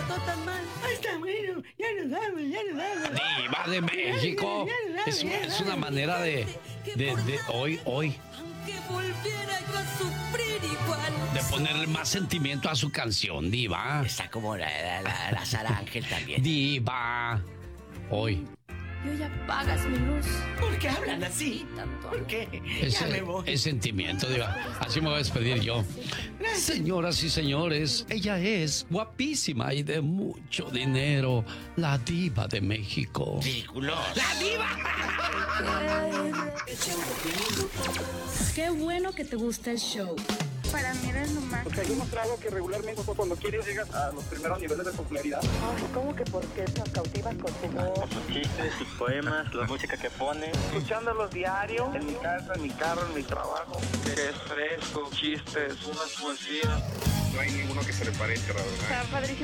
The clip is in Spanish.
trató tan mal. Ahí está, bueno, ya nos vamos. Diva de México. Es una manera de hoy. Aunque volviera yo a sufrir igual. De ponerle más sentimiento a su canción, Diva. Está como la Sara Ángel también. Diva. Hoy. Y hoy apagas mi luz. ¿Por qué hablan así? ¿Por qué? Ya me voy. Es sentimiento, Diva. Así me voy a despedir yo. Señoras y señores, ella es guapísima y de mucho dinero. La Diva de México. ¡Ridículo! ¡La Diva! Qué bueno que te gusta el show. Para mí eres lo más. Porque hay unos tragos que regularmente cuando quieres llegas a los primeros niveles de popularidad. Ay, ¿cómo que por qué nos cautivas con tu voz? Sus chistes, sus poemas, la música que pone. Escuchándolos diario, en mi casa, en mi carro, en mi trabajo. Que es fresco, chistes, unas poesías. No hay ninguno que se le pare, la verdad. Está padrísimo.